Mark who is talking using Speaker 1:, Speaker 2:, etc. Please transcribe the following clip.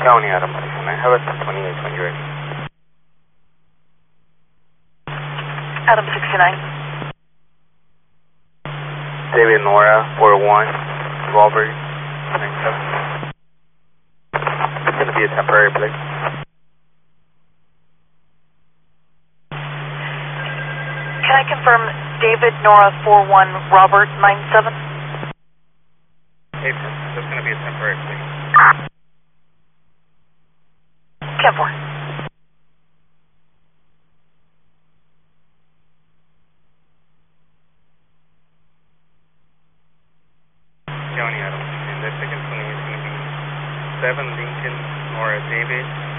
Speaker 1: County Adam 69. Have a 28 when you're ready.
Speaker 2: Adam 69.
Speaker 1: David Nora 41. Robert 97. It's going to be a temporary plate.
Speaker 2: Can I confirm David Nora 41 Robert 97?
Speaker 1: Hey, that's going to be a temporary plate.
Speaker 2: 10-4.
Speaker 1: County Adam 69. The second 20 is going to be 7 Lincoln Nora David